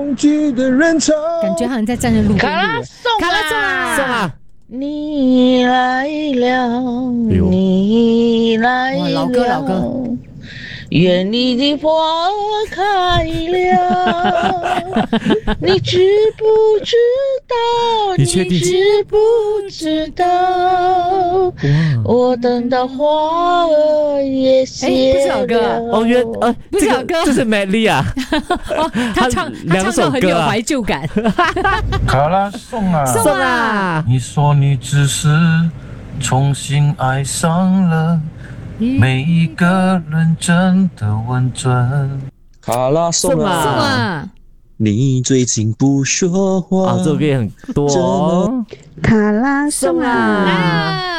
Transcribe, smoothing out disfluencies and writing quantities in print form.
感觉好像在站在路边。 卡拉送卡拉送啊， 送啊！ 你来了，你来了， 老歌老歌。 愿你的花开了，你知不知道？ 你确定知不知道？我等到花儿也谢不是老歌了。 不是老歌这是 Medley 啊！ 他唱得很有怀旧感。 卡拉送啊， 送啊！ 你说你只是重新爱上了每一个人真的稳准。 卡拉送送啊， 啊！ 你最近不说话。 这首歌也很多哦。 卡拉送啊！